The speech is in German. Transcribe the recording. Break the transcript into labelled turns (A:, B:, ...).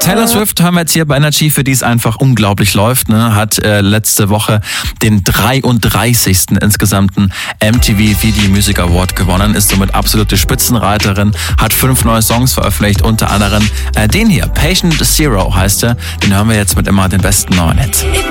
A: Taylor Swift hören wir jetzt hier bei Energy, für die es einfach unglaublich läuft. Ne? Hat letzte Woche den 33. insgesamten MTV Video Music Award gewonnen, ist somit absolute Spitzenreiterin, hat 5 neue Songs veröffentlicht, unter anderem den hier, Patient Zero heißt er. Den hören wir jetzt mit immer den besten neuen Hits.